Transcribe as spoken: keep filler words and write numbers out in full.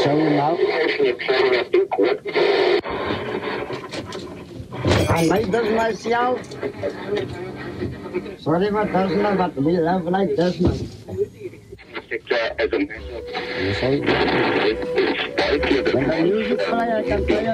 show you now. I made this myself. Sorry for Desmond, but we love like Desmond. You see? When the music play, I can play it.